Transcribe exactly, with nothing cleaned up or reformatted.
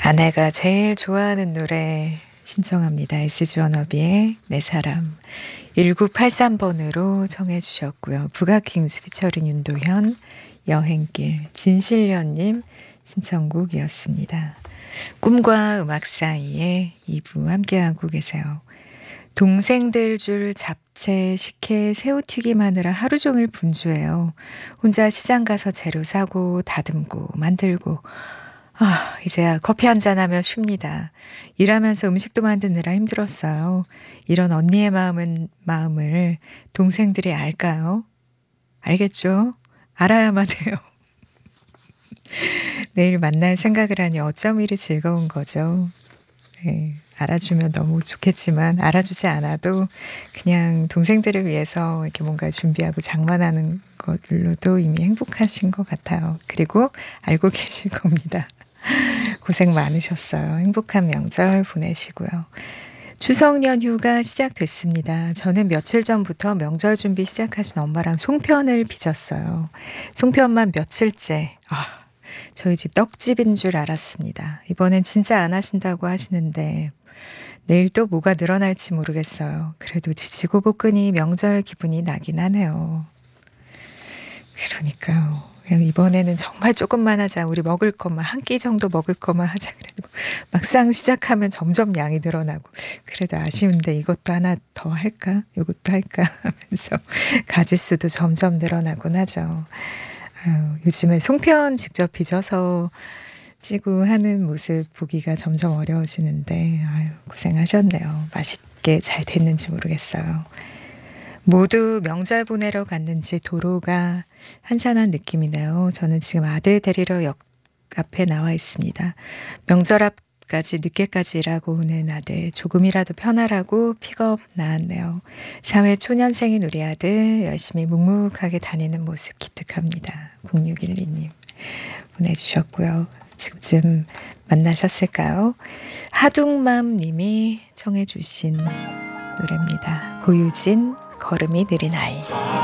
아내가 제일 좋아하는 노래 신청합니다. 에스지 워너비의 내 사람. 일구팔삼 번으로 청해 주셨고요. 부가킹스 피처링 윤도현, 여행길, 진실련님 신청곡이었습니다. 꿈과 음악 사이에 이 부 함께하고 계세요. 동생들 줄 잡채, 식혜, 새우튀김 하느라 하루 종일 분주해요. 혼자 시장 가서 재료 사고 다듬고 만들고 아, 이제야 커피 한잔 하며 쉽니다. 일하면서 음식도 만드느라 힘들었어요. 이런 언니의 마음은, 마음을 동생들이 알까요? 알겠죠? 알아야만 해요. 내일 만날 생각을 하니 어쩜 이리 즐거운 거죠. 네, 알아주면 너무 좋겠지만 알아주지 않아도 그냥 동생들을 위해서 이렇게 뭔가 준비하고 장만하는 것들로도 이미 행복하신 것 같아요. 그리고 알고 계실 겁니다. 고생 많으셨어요. 행복한 명절 보내시고요. 추석 연휴가 시작됐습니다. 저는 며칠 전부터 명절 준비 시작하신 엄마랑 송편을 빚었어요. 송편만 며칠째. 아, 저희 집 떡집인 줄 알았습니다. 이번엔 진짜 안 하신다고 하시는데 내일 또 뭐가 늘어날지 모르겠어요. 그래도 지지고 볶으니 명절 기분이 나긴 하네요. 그러니까요. 이번에는 정말 조금만 하자. 우리 먹을 것만 한 끼 정도 먹을 것만 하자. 그래도 막상 시작하면 점점 양이 늘어나고 그래도 아쉬운데 이것도 하나 더 할까? 이것도 할까? 하면서 가짓수도 점점 늘어나곤 하죠. 아유, 요즘에 송편 직접 빚어서 찌고 하는 모습 보기가 점점 어려워지는데 아유, 고생하셨네요. 맛있게 잘 됐는지 모르겠어요. 모두 명절 보내러 갔는지 도로가 한산한 느낌이네요. 저는 지금 아들 데리러 역 앞에 나와 있습니다. 명절 앞까지 늦게까지 일하고 오는 아들 조금이라도 편하라고 픽업 나왔네요. 사회 초년생인 우리 아들 열심히 묵묵하게 다니는 모습 기특합니다. 공육일이 님 보내주셨고요. 지금쯤 만나셨을까요? 하둥맘 님이 청해 주신 노래입니다. 고유진 걸음이 느린 아이.